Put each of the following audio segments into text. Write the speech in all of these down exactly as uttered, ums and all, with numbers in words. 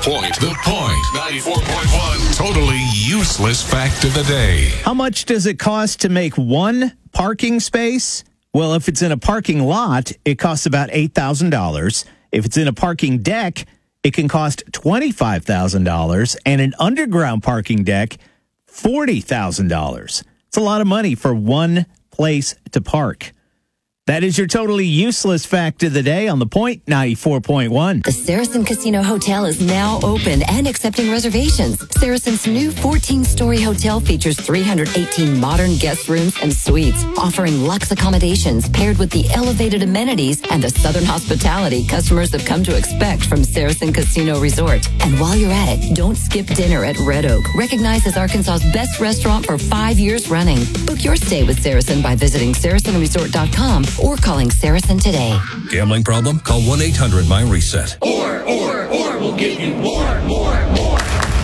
Point. The Point. ninety-four point one. Totally useless fact of the day. How much does it cost to make one parking space? Well, if it's in a parking lot, it costs about eight thousand dollars. If it's in a parking deck, it can cost twenty-five thousand dollars. And an underground parking deck, forty thousand dollars. It's a lot of money for one place to park. That is your totally useless fact of the day on The Point ninety-four point one. The Saracen Casino Hotel is now open and accepting reservations. Saracen's new fourteen-story hotel features three hundred eighteen modern guest rooms and suites, offering luxe accommodations paired with the elevated amenities and the southern hospitality customers have come to expect from Saracen Casino Resort. And while you're at it, don't skip dinner at Red Oak, recognized as Arkansas's best restaurant for five years running. Book your stay with Saracen by visiting saracen resort dot com or calling Saracen today. Gambling problem? Call one eight hundred M Y reset. Or, or, or we'll give you more, more, more.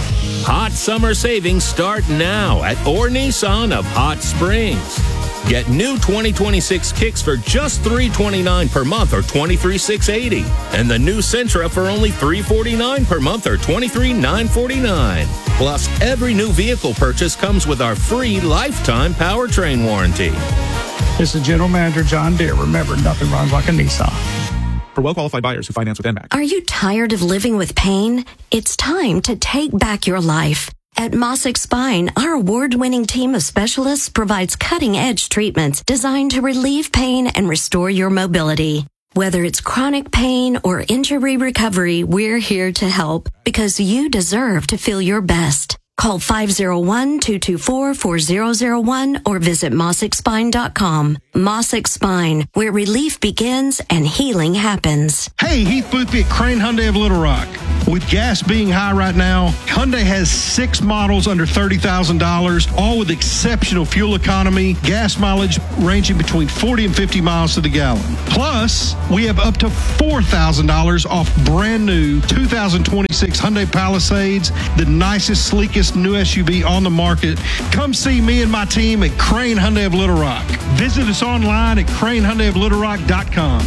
Hot summer savings start now at Orr Nissan of Hot Springs. Get new twenty twenty-six Kicks for just three hundred twenty-nine dollars per month or twenty-three thousand six hundred eighty dollars. And the new Sentra for only three hundred forty-nine dollars per month or twenty-three thousand nine hundred forty-nine dollars. Plus, every new vehicle purchase comes with our free lifetime powertrain warranty. This is General Manager John Deere. Remember, nothing runs like a Nissan. For well-qualified buyers who finance with N M A C. Are you tired of living with pain? It's time to take back your life. At Mossick Spine, our award-winning team of specialists provides cutting-edge treatments designed to relieve pain and restore your mobility. Whether it's chronic pain or injury recovery, we're here to help because you deserve to feel your best. Call five oh one, two two four, four oh oh one or visit mossick spine dot com. Mossick Spine, where relief begins and healing happens. Hey, Heath Boothby at Crane Hyundai of Little Rock. With gas being high right now, Hyundai has six models under thirty thousand dollars, all with exceptional fuel economy, gas mileage ranging between forty and fifty miles to the gallon. Plus, we have up to four thousand dollars off brand new two thousand twenty-six Hyundai Palisades, the nicest, sleekest new S U V on the market. Come see me and my team at Crane Hyundai of Little Rock. Visit us online at crane hyundai of little rock dot com.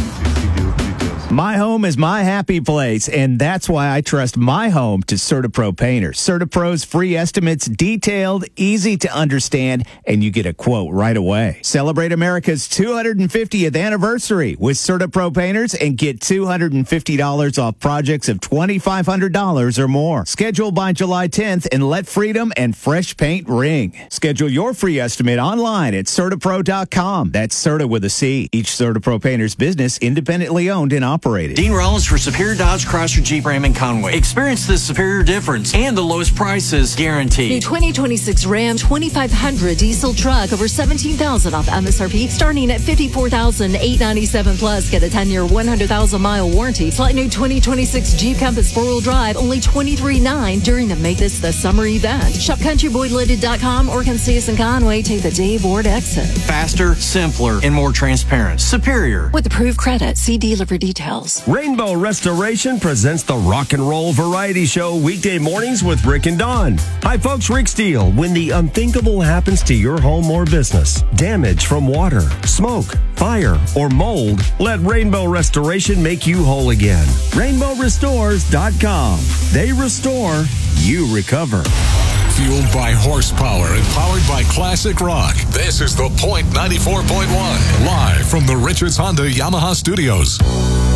My home is my happy place, and that's why I trust my home to CertaPro painters. CertaPro's free estimates, detailed, easy to understand, and you get a quote right away. Celebrate America's two hundred fiftieth anniversary with CertaPro painters and get two hundred fifty dollars off projects of twenty-five hundred dollars or more. Schedule by July tenth and let freedom and fresh paint ring. Schedule your free estimate online at CertaPro dot com. That's Certa with a C. Each CertaPro painter's business independently owned and operated. Dean Rollins for Superior Dodge Chrysler Jeep Ram in Conway. Experience the superior difference and the lowest prices guaranteed. New twenty twenty-six Ram twenty-five hundred diesel truck over seventeen thousand dollars off M S R P, starting at fifty-four thousand eight hundred ninety-seven dollars plus. Get a ten-year, one hundred thousand mile warranty. Select new twenty twenty-six Jeep Compass four-wheel drive, only twenty-three thousand nine hundred during the Make This the Summer event. Shop country boy lidded dot com or come see us in Conway. Take the Dave Ward exit. Faster, simpler, and more transparent. Superior. With approved credit. See dealer for details. Rainbow Restoration presents the Rock and Roll Variety Show weekday mornings with Rick and Dawn. Hi folks, Rick Steele. When the unthinkable happens to your home or business, damage from water, smoke, fire, or mold, let Rainbow Restoration make you whole again. rainbow restores dot com. They restore, you recover. Fueled by horsepower and powered by classic rock. This is The Point ninety-four point one. Live from the Richards Honda Yamaha Studios.